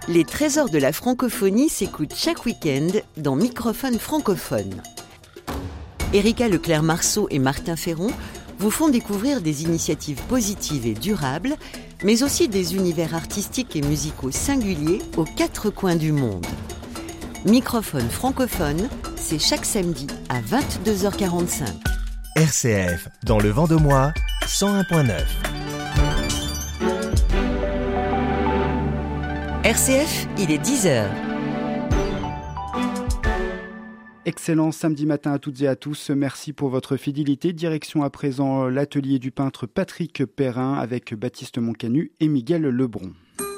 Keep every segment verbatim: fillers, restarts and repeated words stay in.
Les trésors de la francophonie s'écoutent chaque week-end dans Microphone francophone. Erika Leclerc-Marceau et Martin Ferron vous font découvrir des initiatives positives et durables, mais aussi des univers artistiques et musicaux singuliers aux quatre coins du monde. Microphone francophone, c'est chaque samedi à vingt-deux heures quarante-cinq. R C F, dans le Vent-de-Mois, cent un virgule neuf. R C F, il est dix heures. Excellent samedi matin à toutes et à tous. Merci pour votre fidélité. Direction à présent l'atelier du peintre Patrick Perrin avec Baptiste Moncanu et Miguel Lebron.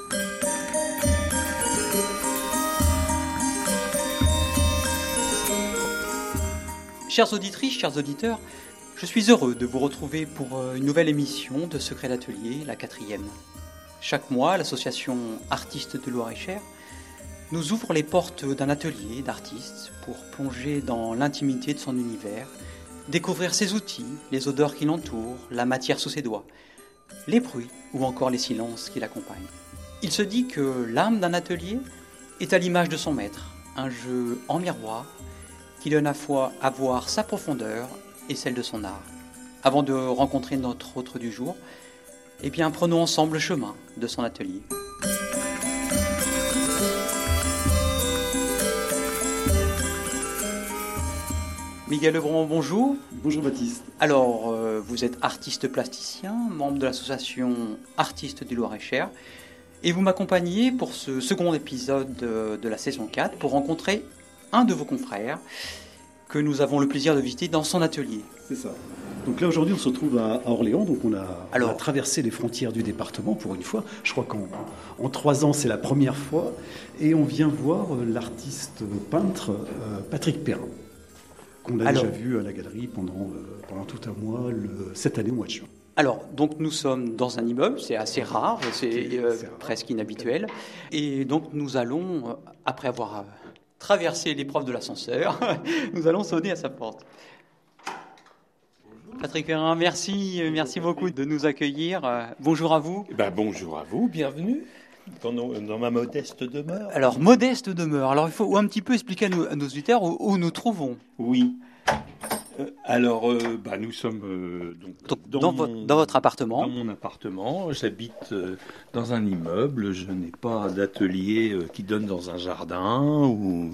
Chères auditrices, chers auditeurs, je suis heureux de vous retrouver pour une nouvelle émission de Secret d'Atelier, la quatrième. Chaque mois, l'association Artistes de Loir-et-Cher nous ouvre les portes d'un atelier d'artistes pour plonger dans l'intimité de son univers, découvrir ses outils, les odeurs qui l'entourent, la matière sous ses doigts, les bruits ou encore les silences qui l'accompagnent. Il se dit que l'âme d'un atelier est à l'image de son maître, un jeu en miroir qui donne à la fois à voir sa profondeur et celle de son art. Avant de rencontrer notre hôte du jour, eh bien, prenons ensemble le chemin de son atelier. Miguel Lebron, bonjour. Bonjour Baptiste. Alors, euh, vous êtes artiste plasticien, membre de l'association Artistes du Loir-et-Cher, et vous m'accompagnez pour ce second épisode de, de la saison quatre pour rencontrer un de vos confrères que nous avons le plaisir de visiter dans son atelier. C'est ça. Donc là aujourd'hui on se retrouve à, à Orléans, donc on a, Alors, on a traversé les frontières du département pour une fois. Je crois qu'en en trois ans c'est la première fois, et on vient voir l'artiste peintre euh, Patrick Perrin, qu'on a Alors, déjà vu à la galerie pendant, euh, pendant tout un mois, le, cette année au mois de juin. Alors, donc nous sommes dans un immeuble, c'est assez rare, c'est euh, C'est rare. presque inhabituel, et donc nous allons, euh, après avoir euh, traversé l'épreuve de l'ascenseur, nous allons sonner à sa porte. Patrick Perrin, merci, merci beaucoup de nous accueillir. Euh, bonjour à vous. Ben, bonjour à vous, bienvenue dans, nos, dans ma modeste demeure. Alors, modeste demeure. Alors, il faut un petit peu expliquer à nos, à nos auditeurs où, où nous trouvons. Oui. Euh, alors, euh, bah, nous sommes euh, donc, Donc, dans, mon, votre, dans votre appartement. Dans mon appartement. J'habite euh, dans un immeuble. Je n'ai pas d'atelier euh, qui donne dans un jardin ou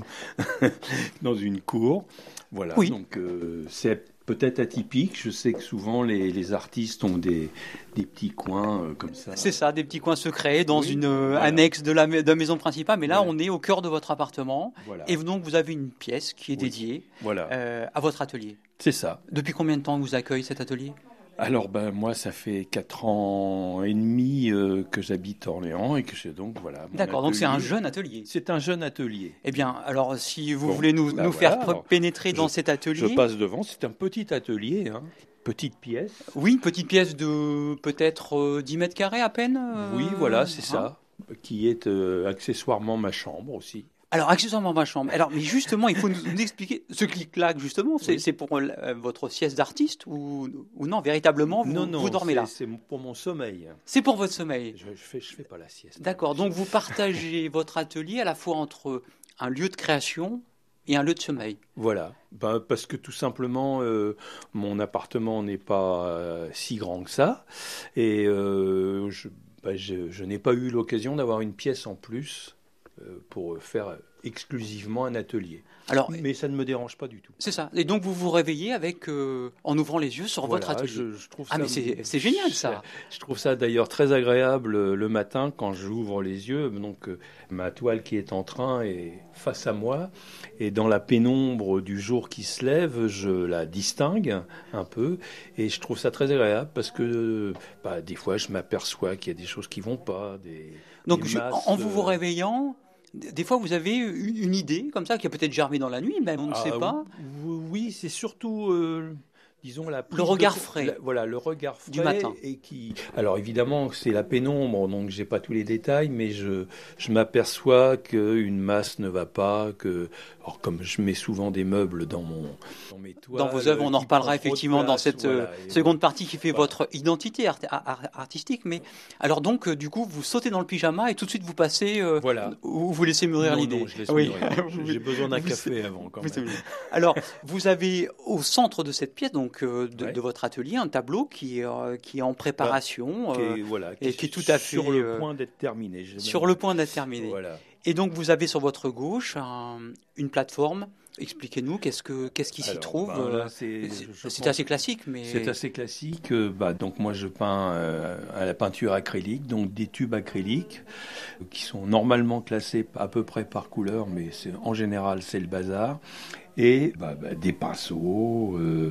dans une cour. Voilà. Oui. Donc, euh, c'est peut-être atypique. Je sais que souvent les, les artistes ont des, des petits coins euh, comme ça. C'est ça, des petits coins secrets dans Oui, une euh, voilà. annexe de la, de la maison principale. Mais là, Voilà. on est au cœur de votre appartement. Voilà. Et donc, vous avez une pièce qui est Oui. dédiée Voilà. euh, à votre atelier. C'est ça. Depuis combien de temps vous accueille cet atelier ? Alors ben moi ça fait quatre ans et demi euh, que j'habite Orléans et que j'ai donc voilà. mon D'accord, donc c'est un atelier. jeune atelier. C'est un jeune atelier. Eh bien, alors si vous Bon, voulez nous, bah nous voilà, faire alors, pénétrer dans je- cet atelier. Je passe devant. C'est un petit atelier, hein, petite pièce. Oui, une petite pièce de peut-être euh, dix mètres carrés à peine. euh, Oui, voilà, c'est hein. ça, qui est euh, accessoirement ma chambre aussi. Alors, accessoirement ma chambre. Alors, mais justement, il faut nous, nous expliquer ce clic-clac, justement. C'est, Oui. c'est pour euh, votre sieste d'artiste ou, ou non, véritablement, vous, non, non, vous dormez c'est, là. c'est pour mon sommeil. C'est pour votre sommeil. Je, je fais, je fais pas la sieste. D'accord, donc vous partagez votre atelier à la fois entre un lieu de création et un lieu de sommeil. Voilà, ben, parce que tout simplement, euh, mon appartement n'est pas euh, si grand que ça, et euh, je, ben, je, je n'ai pas eu l'occasion d'avoir une pièce en plus euh, pour faire exclusivement un atelier. Alors, Mais ça ne me dérange pas du tout. c'est ça. Et donc vous vous réveillez avec, euh, en ouvrant les yeux sur Voilà, votre atelier. je, je trouve Ah ça, mais c'est, c'est génial ça. Je trouve ça d'ailleurs très agréable euh, le matin quand j'ouvre les yeux. Donc euh, ma toile qui est en train est face à moi et dans la pénombre du jour qui se lève, je la distingue un peu et je trouve ça très agréable parce que bah, des fois je m'aperçois qu'il y a des choses qui vont pas. Des, Donc des je- masses, en vous vous euh, réveillant, des fois vous avez une, une idée comme ça qui a peut-être germé dans la nuit, même on ne Ah, sait pas. Oui, oui, c'est surtout, euh, disons, la prise Le regard de- frais. la- voilà, le regard frais Du matin. et qui. Alors évidemment, c'est la pénombre, donc j'ai pas tous les détails, mais je je m'aperçois qu'une masse ne va pas, que Alors comme je mets souvent des meubles dans, mon, dans mes toiles... Dans vos œuvres, on en reparlera effectivement place, dans cette voilà, seconde partie qui fait voilà. votre identité art- art- artistique. Mais alors donc, euh, du coup, vous sautez dans le pyjama et tout de suite vous passez... Euh, Voilà. Ou vous laissez mûrir Non, l'idée. non, je laisse Oui. mûrir. Vous- J'ai besoin d'un vous- café avant quand vous- même. Alors, vous avez au centre de cette pièce, donc euh, de, Ouais. de votre atelier, un tableau qui, est, euh, qui est en préparation, Qui euh, est, voilà, et qui est tout à fait, sur le euh, point d'être terminé. J'ai sur même- le point d'être terminé. Voilà. Et donc, vous avez sur votre gauche un- une plateforme. Expliquez-nous qu'est-ce, que, qu'est-ce qui s'y Alors, trouve. bah, euh, là, c'est, c'est je c'est pense- assez classique, mais C'est assez classique. Euh, Bah, donc moi je peins euh, à la peinture acrylique, donc des tubes acryliques euh, qui sont normalement classés à peu près par couleur, mais c'est, en général c'est le bazar. Et bah, bah, des pinceaux euh,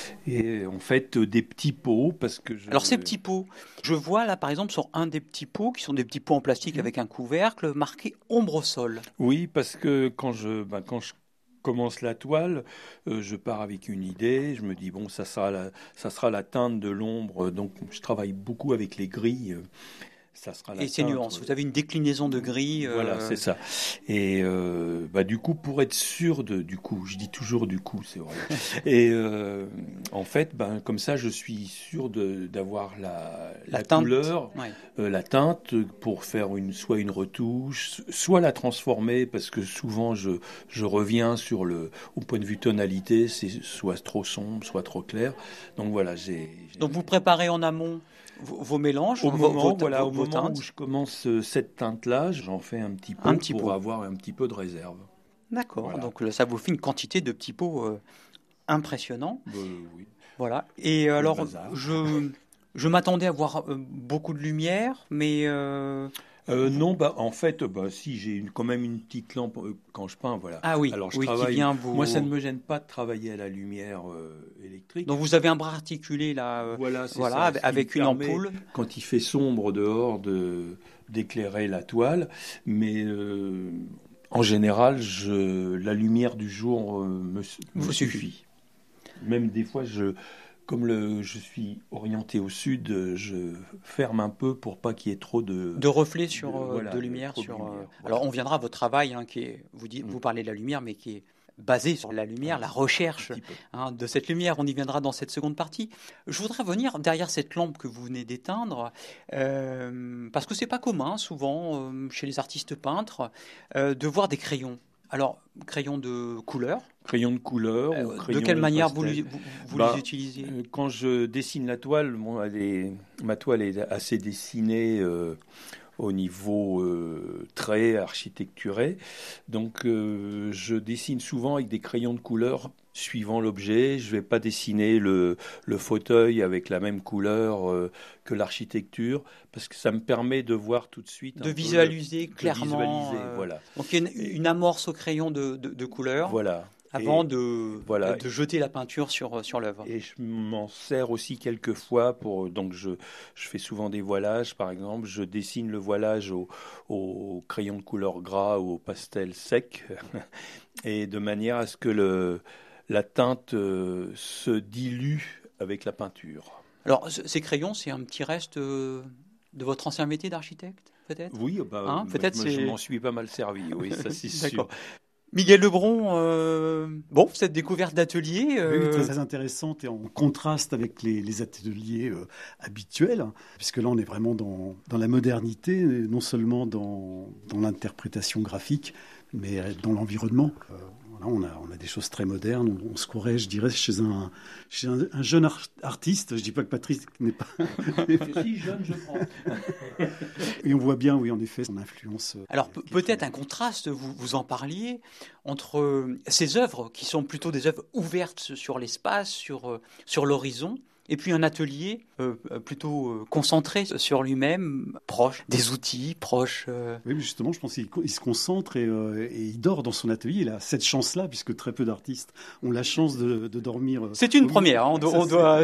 et en fait euh, des petits pots parce que je... Alors ces petits pots, je vois là par exemple sur un des petits pots qui sont des petits pots en plastique Mmh. avec un couvercle marqué ombre au sol. Oui, parce que quand je bah, quand je commence la toile, euh, je pars avec une idée, je me dis bon ça sera la, ça sera la teinte de l'ombre, donc je travaille beaucoup avec les grilles. euh, Ça sera la Et ces teinte, nuances, euh, vous avez une déclinaison de gris. euh, Voilà, c'est ça. Et euh, bah, du coup, pour être sûr de, du coup, je dis toujours du coup, c'est vrai. Et euh, en fait, ben, comme ça, je suis sûr de, d'avoir la, La la, teinte. couleur, Ouais. euh, la teinte pour faire une, soit une retouche, soit la transformer, parce que souvent, je, je reviens sur le, au point de vue tonalité, c'est soit trop sombre, soit trop clair. Donc voilà, j'ai. j'ai- Donc vous préparez en amont vos, vos mélanges, Au vos, moment, vos- voilà, vos- au vos moment teintes. où je commence euh, cette teinte-là, j'en fais un petit peu Un petit pour pot. avoir un petit peu de réserve. D'accord. Voilà. Donc là, ça vous fait une quantité de petits pots euh, impressionnants. Euh, oui. Voilà. Et alors, bazar. je, je m'attendais à voir euh, beaucoup de lumière, mais euh, Euh, non, bah, en fait, bah, si j'ai une, quand même une petite lampe euh, quand je peins, voilà. ah oui, Alors, je oui, qui travaille- vient vous. Moi, ça ne me gêne pas de travailler à la lumière euh, électrique. Donc vous avez un bras articulé là, euh, voilà, c'est voilà, ça, avec, ce qui avec me une permet, ampoule. quand il fait sombre dehors, de d'éclairer la toile. Mais euh, en général, je, la lumière du jour euh, me, me Vous suffit. suffit. Même des fois, je, comme le, je suis orienté au sud, je ferme un peu pour pas qu'il y ait trop de... De reflets sur de- euh, voilà, de de- lumière trop de sur. lumière, euh, voilà. Alors on viendra à votre travail, hein, qui est vous dites, Mm. vous parlez de la lumière, mais qui est basé sur la lumière, la recherche Un petit peu. hein, de cette lumière. On y viendra dans cette seconde partie. Je voudrais venir derrière cette lampe que vous venez d'éteindre, euh, parce que c'est pas commun souvent euh, chez les artistes peintres euh, de voir des crayons. Alors crayons de couleur. Crayon de couleur Euh, ou de crayon quelle manière vous, pastel. les- vous, vous Bah, les utilisez? Euh, Quand je dessine la toile, bon, elle est- ma toile est assez dessinée euh, au niveau euh, trait architecturé. Donc euh, je dessine souvent avec des crayons de couleur suivant l'objet. Je ne vais pas dessiner le, le fauteuil avec la même couleur euh, que l'architecture parce que ça me permet de voir tout de suite. un De peu visualiser le- de clairement. visualiser, euh, voilà. Donc il y a une, une amorce au crayon de, de, de couleur. Voilà. Avant Et- de, voilà. de jeter la peinture sur, sur l'œuvre. Et je m'en sers aussi quelques fois pour donc je, je fais souvent des voilages par exemple, je dessine le voilage au, au crayon de couleur gras ou au pastel sec et de manière à ce que le la teinte euh, se dilue avec la peinture. Alors, ce- ces crayons, c'est un petit reste euh, de votre ancien métier d'architecte, peut-être? Oui, bah, Hein, moi, peut-être je, me- je c'est- m'en suis pas mal servi, oui, ça c'est sûr. D'accord. Miguel Lebron, euh, bon, cette découverte d'atelier. euh, Oui, très intéressante et en contraste avec les, les ateliers euh, habituels, hein, puisque là on est vraiment dans, dans la modernité, non seulement dans, dans l'interprétation graphique, mais dans l'environnement. Euh, voilà, on, a, on a des choses très modernes, on, on se croirait, je dirais, chez un, chez un, un jeune ar- artiste. Je dis pas que Patrice n'est pas... Si jeune, je prends. Et on voit bien, oui, en effet, son influence. euh, Alors pe- qui- peut-être un contraste, vous, vous en parliez, entre euh, ces œuvres qui sont plutôt des œuvres ouvertes sur l'espace, sur, euh, sur l'horizon, et puis un atelier euh, euh, plutôt euh, concentré sur lui-même, proche des outils, proche... euh, Oui, mais justement, je pense qu'il co- il se concentre et, euh, et il dort dans son atelier. Il a cette chance-là, puisque très peu d'artistes ont la chance de, de dormir. euh, C'est une au- première, hein, on doit... Ça, on doit-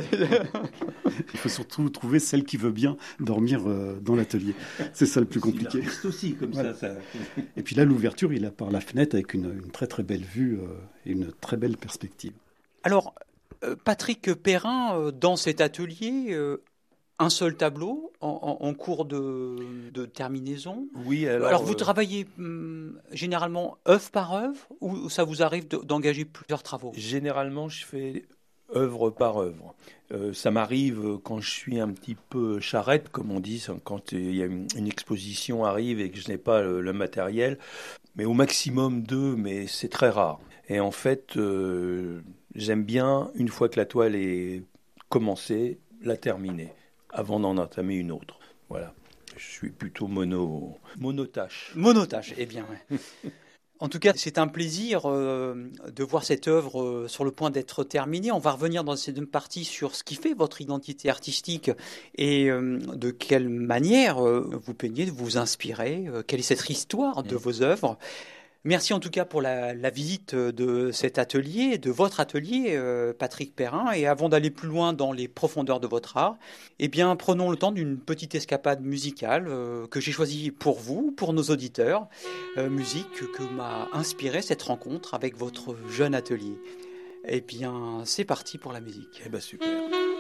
Il faut surtout trouver celle qui veut bien dormir euh, dans l'atelier. C'est ça le plus compliqué. C'est aussi comme Voilà. ça, ça. Et puis là, l'ouverture, il a par la fenêtre avec une, une très très belle vue euh, et une très belle perspective. Alors, euh, Patrick Perrin, euh, dans cet atelier, euh, un seul tableau en, en, en cours de, de terminaison. Oui, alors... Alors vous euh... travaillez hum, généralement œuvre par œuvre ou ça vous arrive de, d'engager plusieurs travaux? Généralement, je fais œuvre par œuvre. Euh, ça m'arrive quand je suis un petit peu charrette, comme on dit, quand il y a une, une exposition arrive et que je n'ai pas le, le matériel, mais au maximum deux, mais c'est très rare. Et en fait, euh, j'aime bien, une fois que la toile est commencée, la terminer, avant d'en entamer une autre. Voilà. Je suis plutôt mono, monotâche. Monotâche, eh bien, ouais. En tout cas, c'est un plaisir euh, de voir cette œuvre euh, sur le point d'être terminée. On va revenir dans cette deuxième partie sur ce qui fait votre identité artistique et euh, de quelle manière euh, vous peignez, vous inspirez, euh, quelle est cette histoire de mmh. vos œuvres. Merci en tout cas pour la, la visite de cet atelier, de votre atelier, euh, Patrick Perrin. Et avant d'aller plus loin dans les profondeurs de votre art, eh bien, prenons le temps d'une petite escapade musicale euh, que j'ai choisie pour vous, pour nos auditeurs. Euh, musique que m'a inspiré cette rencontre avec votre jeune atelier. Eh bien, c'est parti pour la musique. Eh bien, super.